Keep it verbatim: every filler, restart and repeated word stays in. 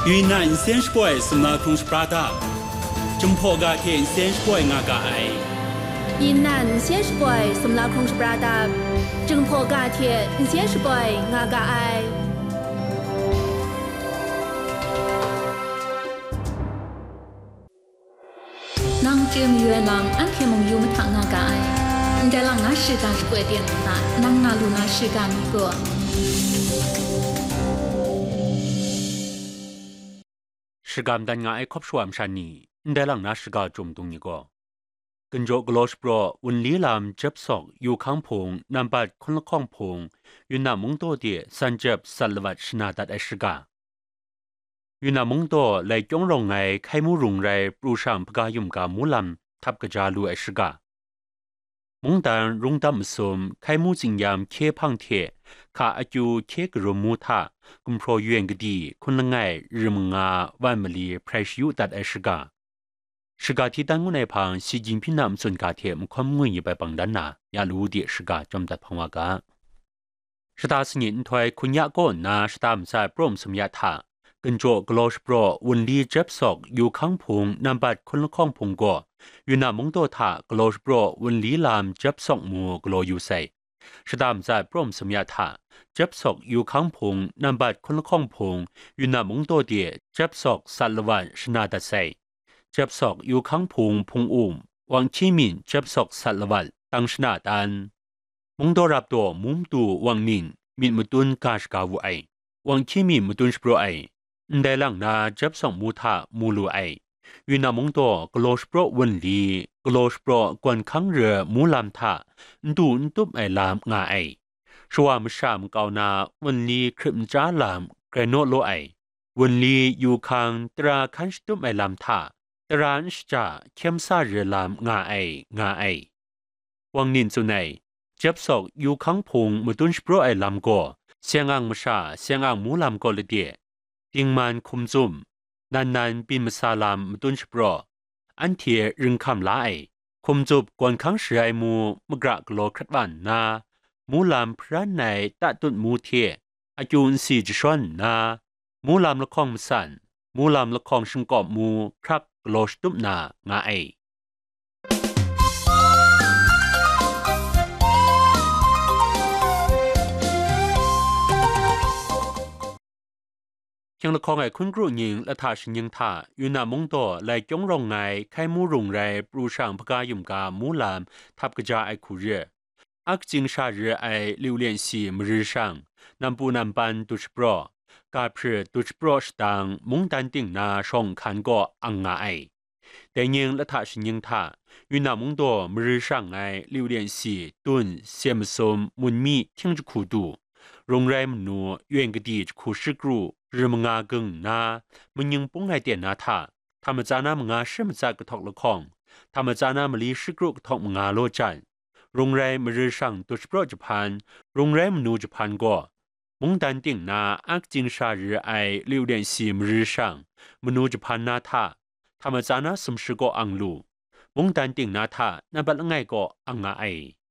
云南先是怪什么空是巴达，中破嘎天先是怪阿嘎爱。 云南先是怪什么空是巴达，中破嘎天先是怪阿嘎爱。 nang jem yue lang an ke mong yu ma thang na ga ai nda lang na shi ga shi kwe dian na nang na lu na shi ga mi go 是干单伢爱考书am山尼，นlang那是个中东一个。跟着 Glosh Pro 文理蓝接受有康棚南北昆了康棚，云南蒙多的三接三十万是那达的是个。云南蒙多来中容爱开幕容来路上不噶用个木兰，他不个家路爱是个。蒙丹容达木松开幕经验开胖铁，卡阿就开个容木塔，公婆远个地，昆了爱日蒙啊万么里 price 有达爱是个。是个提单我那旁习近平南村个铁木宽木一百帮单呐，也路的是个这么的朋友个。是大四年推昆亚个那是大木在 prom 什么呀他。跟着 Glosh Pro 文理接受有康棚南北昆了康棚个。云南蒙多塔 Glosh Pro 文理蓝接受木 Glo 有谁？是他们在 Prom 什么呀？他接受有康棚南北昆了康棚云南蒙多的接受三十万是哪的谁？接受有康棚棚屋往前面接受三十万当是哪单？蒙多รับตัวมุมตัววังนินมิดมุตุนกาสกาวุไอวัง前面มุตุนสปรไอได้หลังนา接受มูทามูลูไอ云南蒙多格罗斯布文理格罗斯布关康热木兰塔ดูนตุบไอลามงาไอชัวมชามกาวนาวันลีคริมจ้าลามเกรโนโลไอวันลีอยู่ข้างตราคันสตุบไอลามทาตรานชจ่าเข้มซาเรลามงาไองาไอวังนินสุนัยเจ็บศอกอยู่ข้างพงมุตุนสปรไอลามโกเสียงอังมชาเสียงอังมูลามโกเลเดียติงมันคุมจุมนานนานบินมาซาลามมตุนสปรอันเทียรึงคำลายคมจูบกวนขังเสียไอมูมกระกโลครัดวันนามูลามพระในตะตุนมูเทียอายุนสี่จชวนนามูลามละคองมสันมูลามละคองชงกอบมูครักกโลสตุมนางาไอยังละครไอ้คุณครูยิงและทาชิงยังท่าอยู่นามงโตไล่จงรงไงไข่มูรุงไรปรูช่างพกายุมกามูลามทับกระจาไอ้คูเรืออักจิงชาเรือไอ้ลิวเลียนสีมรือช่างนำปูนำปันตุชโปรกาเพื่อตุชโปรสตังมุงตันติงนาชงขันก็อังงาไอแต่ยิงและทาชิงยังท่าอยู่นามงโตมรือช่างไอ้ลิวเลียนสีตุนเสียมสมมุนมีทิ้งจุคูดูโรงแรมนัวเวียนกดีจคูชิกรู日么阿更那，么人不爱点那他，他们在那么阿什么在个托了空，他们在那么里是个托么阿罗站，容ไร么日上都是不着盘，容ไร么努着盘过，蒙丹顶那阿金沙日爱六点四么日上，么努着盘那他，他们在那什么是个昂路，蒙丹顶那他那不能爱个昂阿爱。